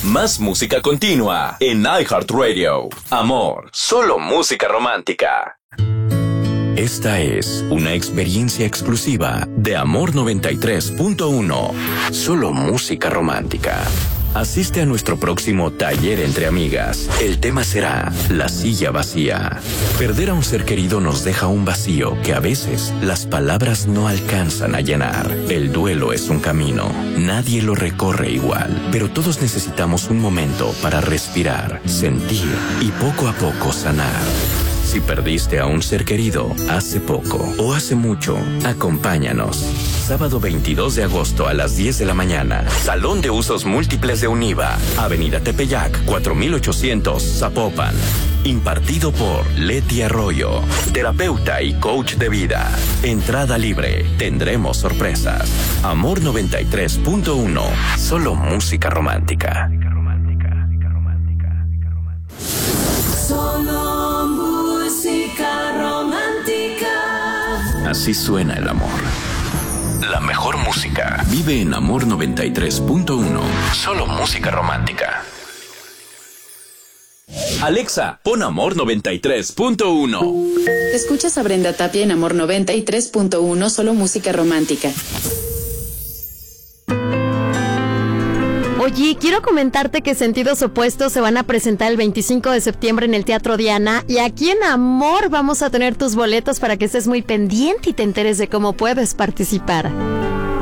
Más música continua en iHeartRadio. Amor, solo música romántica. Esta es una experiencia exclusiva de Amor 93.1. Solo música romántica. Asiste a nuestro próximo taller entre amigas. El tema será la silla vacía. Perder a un ser querido nos deja un vacío que a veces las palabras no alcanzan a llenar. El duelo es un camino. Nadie lo recorre igual, pero todos necesitamos un momento para respirar, sentir y poco a poco sanar. Si perdiste a un ser querido hace poco o hace mucho, acompáñanos. Sábado 22 de agosto a las 10 de la mañana. Salón de Usos Múltiples de Univa. Avenida Tepeyac, 4800, Zapopan. Impartido por Leti Arroyo, terapeuta y coach de vida. Entrada libre. Tendremos sorpresas. Amor 93.1. Solo música romántica. Solo música romántica. Así suena el amor. La mejor música vive en Amor 93.1. Solo música romántica. Alexa, pon Amor 93.1. Escuchas a Brenda Tapia en Amor 93.1, solo música romántica. Oye, quiero comentarte que Sentidos Opuestos se van a presentar el 25 de septiembre en el Teatro Diana, y aquí en Amor vamos a tener tus boletos para que estés muy pendiente y te enteres de cómo puedes participar.